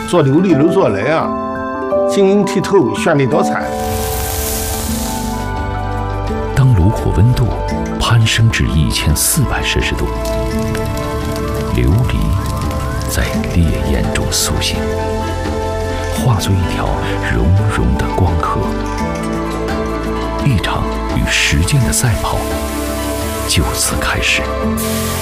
做琉璃炉做人啊，晶莹剔透，绚丽多彩。 当炉火温度攀升至1400摄氏度，琉璃在烈焰中苏醒，化作一条熔融的光河。一场与时间的赛跑就此开始。